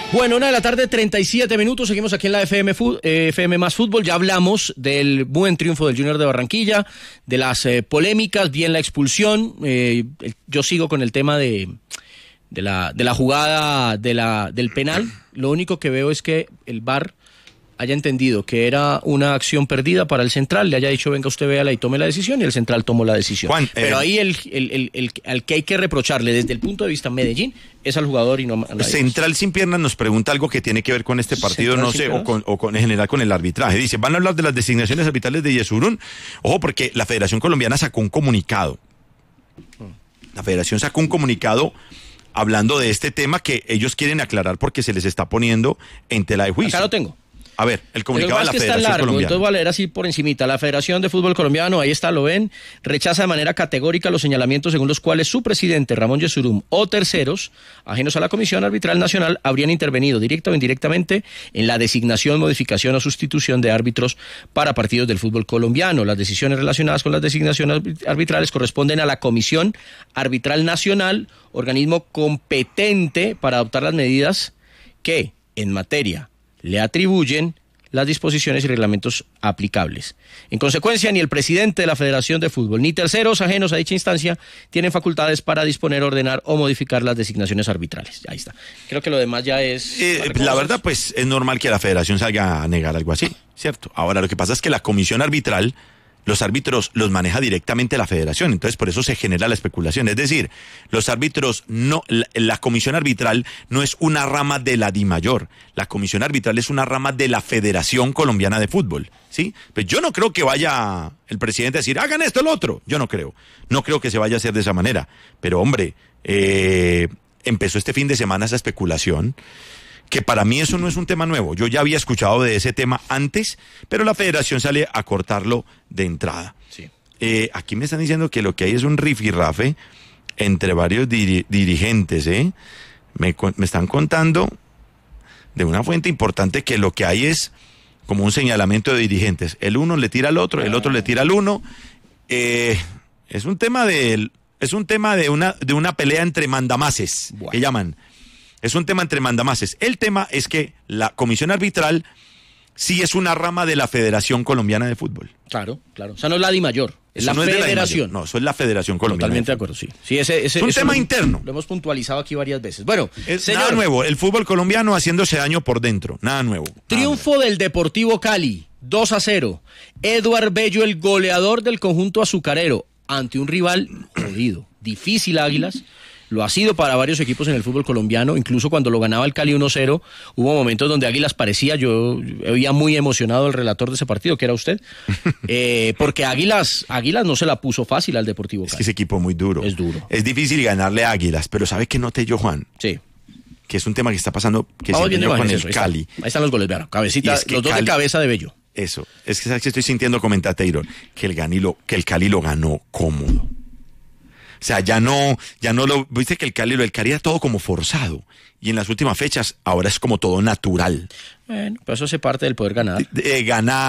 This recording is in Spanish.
Bueno, 1:37 p.m, seguimos aquí en la FM más Fútbol. Ya hablamos del buen triunfo del Junior de Barranquilla, de las polémicas, bien la expulsión. Yo sigo con el tema de la jugada del penal. Lo único que veo es que el VAR haya entendido que era una acción perdida para el central, le haya dicho venga usted véala y tome la decisión, y el central tomó la decisión. Juan, pero ahí al que hay que reprocharle desde el punto de vista Medellín es al jugador y no a nadie. Central Sin Piernas nos pregunta algo que tiene que ver con este partido, no sé, o en general con el arbitraje. Dice, van a hablar de las designaciones arbitrales de Yesurún. Ojo, porque la Federación Colombiana sacó un comunicado. La Federación sacó un comunicado hablando de este tema que ellos quieren aclarar porque se les está poniendo en tela de juicio. Acá lo tengo. A ver, el comunicado de la Federación está largo, Colombiana. Entonces voy a leer así por encimita. La Federación de Fútbol Colombiano, ahí está, lo ven, rechaza de manera categórica los señalamientos según los cuales su presidente, Ramón Yesurún, o terceros, ajenos a la Comisión Arbitral Nacional, habrían intervenido directa o indirectamente en la designación, modificación o sustitución de árbitros para partidos del fútbol colombiano. Las decisiones relacionadas con las designaciones arbitrales corresponden a la Comisión Arbitral Nacional, organismo competente para adoptar las medidas que, en materia, le atribuyen las disposiciones y reglamentos aplicables. En consecuencia, ni el presidente de la Federación de Fútbol, ni terceros ajenos a dicha instancia tienen facultades para disponer, ordenar o modificar las designaciones arbitrales. Ahí está. Creo que lo demás ya es... la verdad, pues, es normal que la Federación salga a negar algo así, ¿cierto? Ahora, lo que pasa es que la Comisión Arbitral, los árbitros los maneja directamente la Federación, entonces por eso se genera la especulación. Es decir, los árbitros no, la Comisión Arbitral no es una rama de la DIMAYOR, la Comisión Arbitral es una rama de la Federación Colombiana de Fútbol, ¿sí? Pues yo no creo que vaya el presidente a decir, hagan esto, lo otro, yo no creo que se vaya a hacer de esa manera, pero hombre, empezó este fin de semana esa especulación, que para mí eso no es un tema nuevo. Yo ya había escuchado de ese tema antes, pero la Federación sale a cortarlo de entrada. Sí. Aquí me están diciendo que lo que hay es un rifirrafe entre varios dirigentes. Me están contando de una fuente importante que lo que hay es como un señalamiento de dirigentes. El uno le tira al otro, el otro le tira al uno. Es un tema de una pelea entre mandamases, bueno, que llaman. Es un tema entre mandamases. El tema es que la Comisión Arbitral sí es una rama de la Federación Colombiana de Fútbol. Claro. O sea, no es la DIMAYOR, es la Federación. No, eso es la Federación Colombiana. Totalmente de acuerdo, sí. Es un tema interno. Lo hemos puntualizado aquí varias veces. Bueno, señor, nada nuevo. El fútbol colombiano haciéndose daño por dentro. Nada nuevo. Triunfo del Deportivo Cali, 2-0. Eduard Bello, el goleador del conjunto azucarero, ante un rival jodido. Difícil, Águilas. Lo ha sido para varios equipos en el fútbol colombiano, incluso cuando lo ganaba el Cali 1-0, hubo momentos donde Águilas parecía, yo veía muy emocionado el relator de ese partido, que era usted, porque Águilas no se la puso fácil al Deportivo Cali. Es que ese equipo es muy duro. Es duro. Es difícil ganarle a Águilas, pero ¿sabe qué noté yo, Juan? Sí. Que es un tema que está pasando, que se dio con el Cali. Ahí están los goles, vean, cabecita, los dos Cali, de cabeza de Bello. Eso, es que estoy sintiendo comentateiro, que el Cali lo ganó cómodo. O sea, ya no lo, viste que el Cali era todo como forzado. Y en las últimas fechas, ahora es como todo natural. Bueno, pero eso hace parte del poder ganar. Ganar.